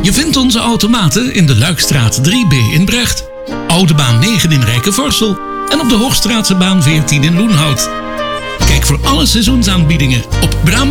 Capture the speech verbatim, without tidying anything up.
Je vindt onze automaten in de Luikstraat drie B in Brecht, Oude Baan negen in Rijkenvorsel en op de Hoogstraatse baan veertien in Loenhout. Kijk voor alle seizoensaanbiedingen op Bramo